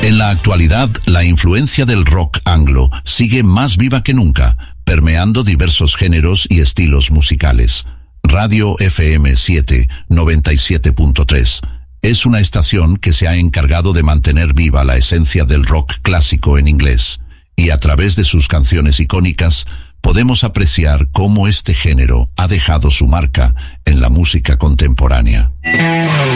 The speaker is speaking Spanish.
En la actualidad, la influencia del rock anglo sigue más viva que nunca, permeando diversos géneros y estilos musicales. Radio FM 7 97.3 es una estación que se ha encargado de mantener viva la esencia del rock clásico en inglés, y a través de sus canciones icónicas podemos apreciar cómo este género ha dejado su marca en la música contemporánea.